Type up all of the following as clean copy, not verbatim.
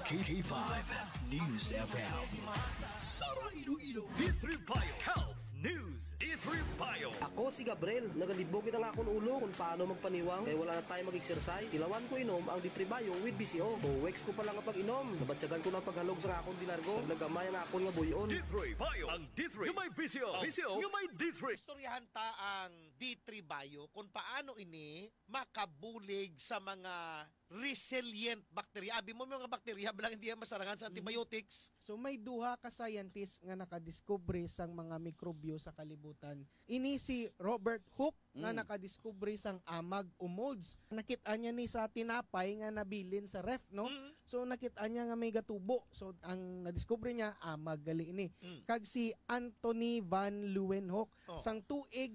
K5 News FM. Sara Iloilo. D3 Bio Health News. D3 Bio. Ako si Gabriel, nagalibogin ang akong ulo kung paano magpaniwang kaya wala na tayo mag-exercise. Ilawan ko inom ang D3 Bio with BCO. 2 weeks ko pa lang ang pag-inom. Nabatsagan ko ng paghalog sa akong dilargo. Naglagamay ang akong nga buyon. D3 Bio. Ang D3 yung may VCO. VCO yung may D3. Istoryahan ta ang D3 Bio kung paano ini makabulig sa mga resilient bacteria. Abi mo mga bacteria balang hindi masarangan sa antibiotics. So may duha ka scientist nga nakadiskubre sang mga mikrobyo sa kalibutan. Ini si Robert Hooke nga nakadiskubre sang amag o molds. Nakita niya ni sa tinapay nga nabilin sa ref, no? So nakita niya nga may gatubo. So ang nadiskubre niya amag gali ini. Kag si Anthony van Leeuwenhoek sang tuig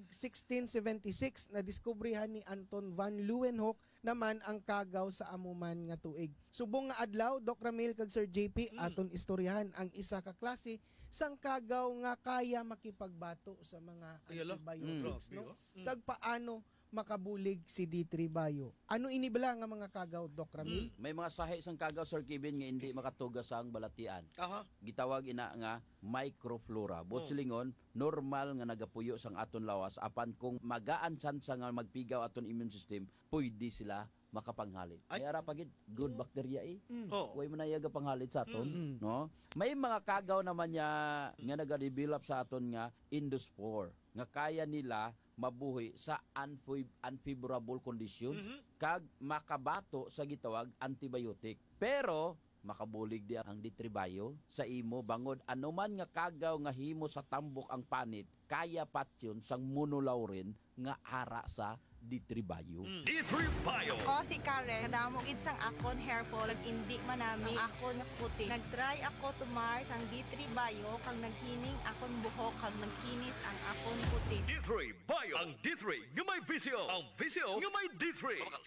1676 nadiskubrehan ni Anton van Leeuwenhoek naman ang kagaw sa amuman nga tuig. Subong nga adlaw, Doc Ramil kag Sir JP aton istoryahan ang isa ka klase sang kagaw nga kaya makipagbato sa mga antibiotics, no? Kag paano makabulig si D3 Bio. Ano inibala nga mga kagaw, Doc Ramil? May mga sahi sang kagaw, Sir Kevin, nga hindi makatugas ang balatian. Aha. Gitawag ina nga microflora. Silingon, normal nga nagapuyo sang aton lawas apan kung magaan tsansa nga magpigaw aton immune system, pwede sila makapanghalit. Ay ara pagid good bacteria Way man nayaga panghalit sa aton, no? May mga kagaw naman niya nga nagadevelop sa aton nga endospore nga kaya nila mabuhi sa unfavorable condition kag makabato sa gitawag antibiotic. Pero makabulig di ang D3 Bio sa imo bangod anuman nga kagaw nga himo sa tambok ang panit kaya patyon sang monolaurin nga ara sa D3 Bio. D3 Bio. Ako si Karen, kadamo gid sang akon hair fall, indi manami akon nga puti. Nag-try ako tumar sang D3 Bio kang naghining akon buhok kang nagkinis ang akon puti. D3 Bio. Ang D3 yung may VCO. Ang VCO yung may D3.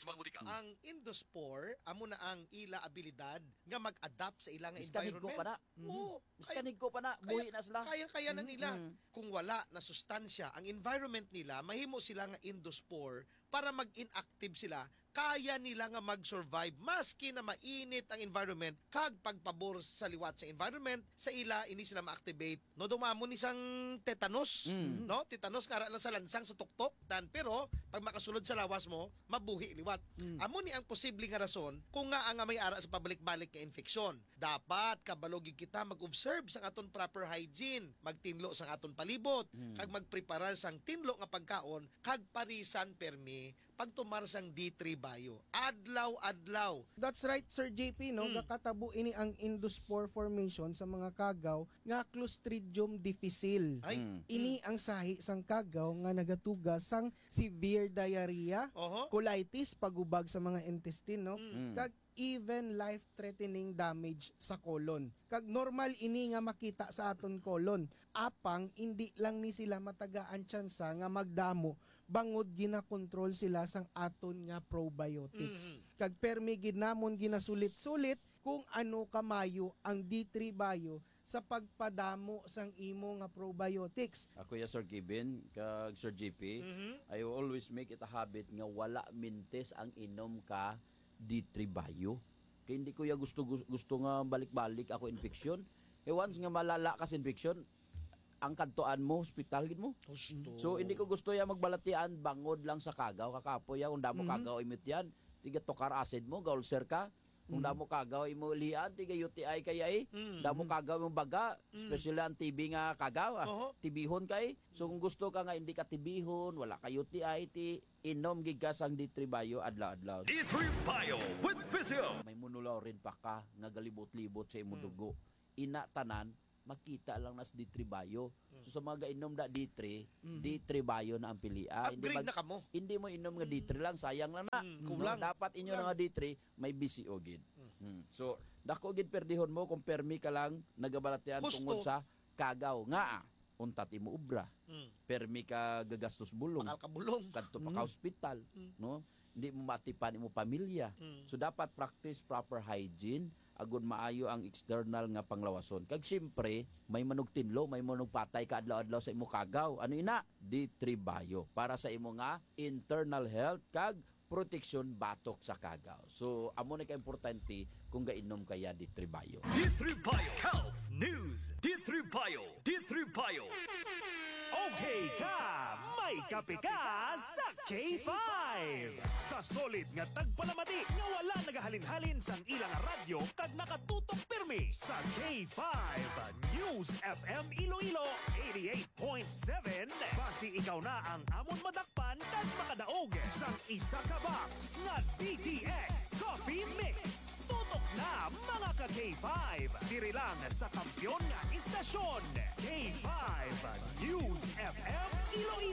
Ang endospore amo na ang ila abilidad nga mag-adapt sa ilang Iskanig ko environment. pa na. Oo. Iskanig ko pa na. Buhi na sila. Kaya na nila. Kung wala na sustansya ang environment nila, mahimo sila nga endospore para mag-inactive sila, kaya nila nga mag-survive maski na mainit ang environment kag pagpabor sa liwat sa environment sa ila ini sila ma-activate no dumamo ni sang tetanus no tetanus kara lang sa lansang sa tuktok pero pag makasulod sa lawas mo mabuhi liwat amo ni ang posible nga rason kung nga ang may ara sa pabalik-balik nga infeksyon dapat kabalogig kita mag-observe sa aton proper hygiene magtinlo sa aton palibot kag magpreparar sang tinlo nga pagkaon kag parisan permi pagtumar sang D3 Bio. Adlaw-adlaw. That's right, Sir JP, no? Nakatabo ini ang endospore formation sa mga kagaw nga Clostridium difficile. Ini ang sahi sang kagaw nga nagatugas sang severe diarrhea, colitis, pagubag sa mga intestine, no? Kag even life-threatening damage sa colon. Kag normal ini nga makita sa aton colon. Apang, hindi lang ni sila matagaan tsansa nga magdamo bangod ginakontrol sila sang aton nga probiotics. Kag permi ginamon ginasulit-sulit kung ano kamayo ang D3 Bio sa pagpadamo sang imo nga probiotics. Ako ya Sir Kevin, kag Sir JP, I always make it a habit nga wala mintes ang inom ka D3 Bio. Kaya hindi ko ya gusto nga balik-balik ako infeksyon. Once nga malala ka sa infeksyon, ang kantuan mo, hospital gid mo. So hindi ko gusto ya magbalatian bangod lang sa kagaw. Kakapoy ya kung damo kagaw imit yan. Tiga tokar acid mo, gaulser ka. Kung damo kagaw imo lian, tiga UTI kaya damo kagaw mo baga, especially ang TB nga kagaw. Tibihon kay. So kung gusto ka nga hindi ka tibihon, wala ka UTI, inom gigas ang D3 Bio adlaw-adlaw. D3 Bio with VCO. May munulaw rin pa ka nga galibot-libot sa imong dugo. Ina tanan makita lang nas D3 Bio. So sa mga gainom da D3, D3 Bio na ang pilian. Upgrade na kamo. Hindi mo inom nga D3 lang, sayang lang na. Kulang. Dapat inyo nga D3 may BCO gid. So dako gid perdihon mo kung permi ka lang nagabalatian tungod sa kagaw nga untat imo ubra. Permi ka gagastos bulong. Bakal ka bulong. Kadto pa ka hospital, no? Hindi mo matipan imo pamilya. So dapat practice proper hygiene agud maayo ang external nga panglawason. Kag siyempre, may manog tinlo, may manog patay ka adlaw-adlaw sa imo kagaw. Ano ina? D3 Bio para sa imo nga internal health kag proteksyon batok sa kagaw. So amo na ka-importante kung gainom kaya di tribayo. D3 Bio Health News. D3 Bio. Okay ka, may kape ka sa K5. Sa solid nga tagpalamati nga wala nagahalin-halin sang ilang radyo kag nakatutok pirmi sa K5 News FM Iloilo 88.7. Basi ikaw na ang amon madakpan kag makadaog sang isa ka box nga DTX Coffee Mix. Tutok na mga ka K5. Diri lang sa kampiyon nga istasyon K5 News FM Iloilo.